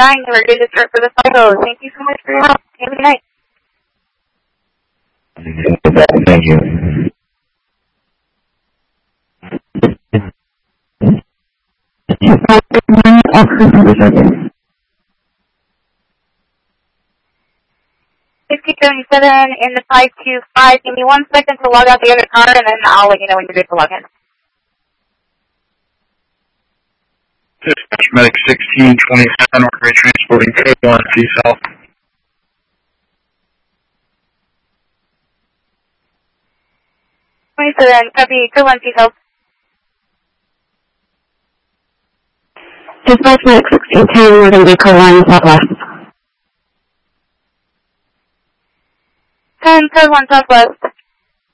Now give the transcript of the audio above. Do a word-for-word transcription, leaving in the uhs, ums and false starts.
nine, you were good to start for the cycle. Thank you so much for your help. Have a good night. Thank you. sixty seventy-seven in the five two five. Give me one second to log out the other car, and then I'll let you know when you're good to log in. Dispatch Medic sixteen twenty-seven, Orderly transporting code one, C South. twenty-seven, copy, code one, C South. Dispatch Medic sixteen ten, we're going to be code one, Southwest. ten, code one, Southwest.